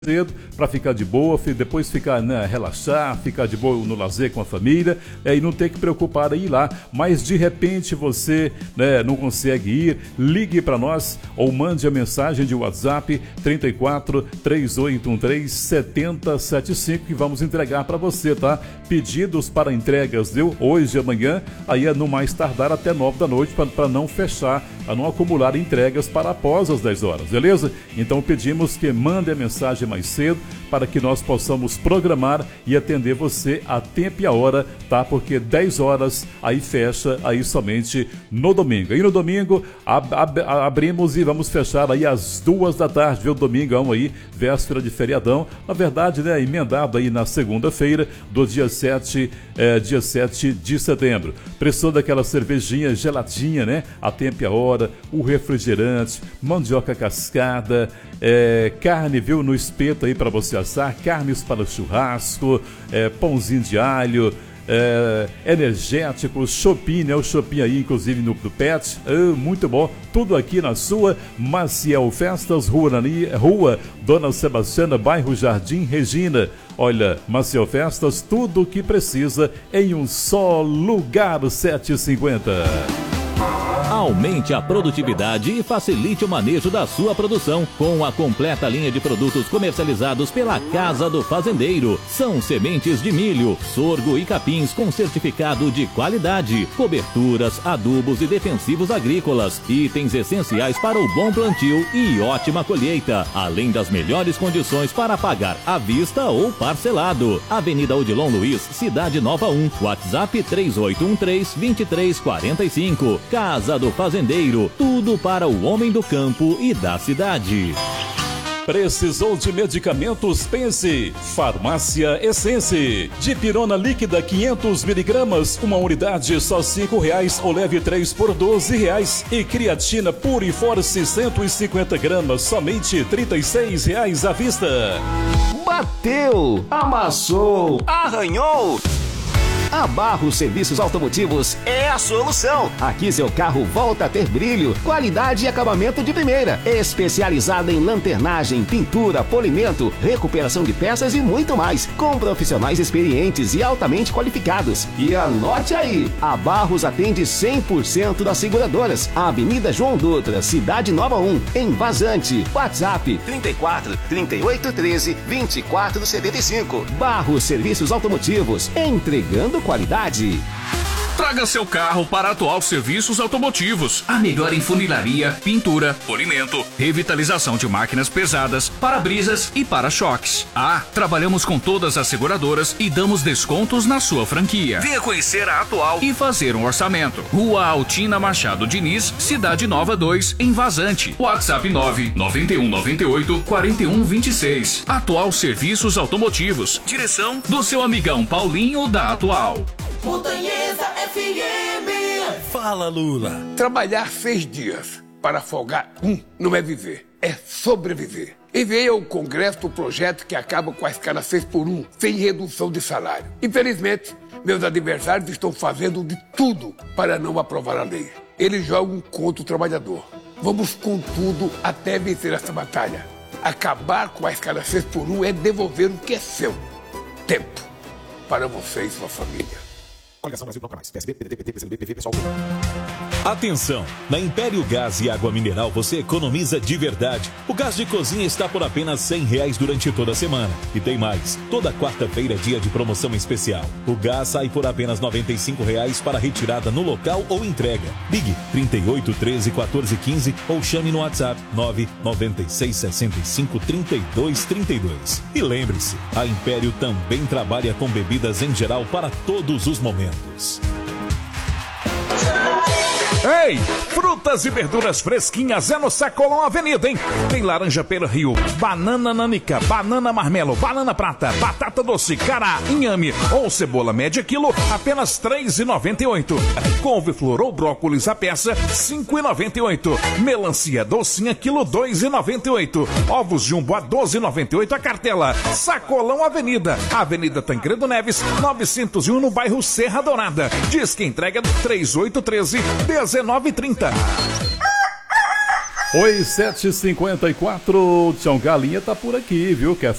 cedo para ficar de boa, depois ficar, né, relaxar, ficar de boa no lazer com a família, e não ter que preocupar em ir lá. Mas de repente você, né, não consegue ir, ligue para nós ou mande a mensagem de WhatsApp 34 3813 7075 que vamos entregar para você, tá? Pedidos para entregas de hoje e amanhã, aí é no mais tardar até 9 da noite para não fechar, para não acumular entregas para após as 10 horas, beleza? Então pedimos que mande a mensagem mais cedo para que nós possamos programar e atender você a tempo e a hora, tá? Porque 10 horas aí fecha aí somente no domingo. E no domingo abrimos e vamos fechar aí às 2 da tarde, viu? Domingão aí, véspera de feriadão. Na verdade, né, emendado aí na segunda-feira do dia 7 de setembro. Precisou daquela cervejinha geladinha, né? A tempo e a hora, o refrigerante, mandioca cascada, carne, viu? No espeto aí para você assar, carnes para churrasco, pãozinho de alho, energético, shopping, né? O shopping aí, inclusive no Pet, muito bom. Tudo aqui na sua Maciel Festas, Rua Dona Sebastiana, bairro Jardim Regina. Olha, Maciel Festas, tudo o que precisa em um só lugar. 750. Aumente a produtividade e facilite o manejo da sua produção com a completa linha de produtos comercializados pela Casa do Fazendeiro. São sementes de milho, sorgo e capins com certificado de qualidade, coberturas, adubos e defensivos agrícolas, itens essenciais para o bom plantio e ótima colheita, além das melhores condições para pagar à vista ou parcelado. Avenida Odilon Luiz, Cidade Nova 1, WhatsApp 3813-2345. Casa do Fazendeiro, tudo para o homem do campo e da cidade. Precisou de medicamentos? Pense! Farmácia Essence. Dipirona líquida 500 miligramas, uma unidade só R$5 ou leve 3 por R$12. E creatina Pure e Force 150 gramas, somente R$36 à vista. Bateu, amassou, arranhou. A Barros Serviços Automotivos é a solução. Aqui seu carro volta a ter brilho, qualidade e acabamento de primeira. Especializada em lanternagem, pintura, polimento, recuperação de peças e muito mais. Com profissionais experientes e altamente qualificados. E anote aí, a Barros atende 100% das seguradoras. Avenida João Dutra, Cidade Nova 1, em Vazante. WhatsApp 34 3813 2475. Barros Serviços Automotivos, entregando qualidade. Traga seu carro para a Atual Serviços Automotivos. A melhor em funilaria, pintura, polimento, revitalização de máquinas pesadas, para-brisas e para-choques. Trabalhamos com todas as seguradoras e damos descontos na sua franquia. Venha conhecer a Atual e fazer um orçamento. Rua Altina Machado Diniz, Cidade Nova 2, em Vazante. WhatsApp 99198-4126. Atual Serviços Automotivos. Direção do seu amigão Paulinho da Atual. Montanhesa FM. Fala, Lula. Trabalhar 6 dias para folgar não é viver, é sobreviver. Enviei ao Congresso o projeto que acaba com a escala 6x1, sem redução de salário. Infelizmente, meus adversários estão fazendo de tudo para não aprovar a lei. Eles jogam contra o trabalhador. Vamos com tudo até vencer essa batalha. Acabar com a escala 6x1 é devolver o que é seu. Tempo para você e sua família. Coligação Brasil Bloco Mais. PSB, PDT, PT, PCdoB, PV, PSOL. Atenção! Na Império Gás e Água Mineral você economiza de verdade. O gás de cozinha está por apenas R$100 durante toda a semana. E tem mais. Toda quarta-feira é dia de promoção especial. O gás sai por apenas R$95 para retirada no local ou entrega. Ligue 38 13 14 15 ou chame no WhatsApp 996 65 32 32. E lembre-se, a Império também trabalha com bebidas em geral para todos os momentos. Ei, frutas e verduras fresquinhas é no Sacolão Avenida, hein? Tem laranja pelo rio, banana nanica, banana marmelo, banana prata, batata doce, cará, inhame ou cebola média quilo, apenas R$3,98. Couve-flor ou brócolis a peça, R$5,98. Melancia docinha quilo, R$2,98. Ovos jumbo a R$12,98 a cartela. Sacolão Avenida, Avenida Tancredo Neves, 901 no bairro Serra Dourada. Diz que entrega 3813-1930. Oi, 7h54. Tião Galinha tá por aqui, viu? Quer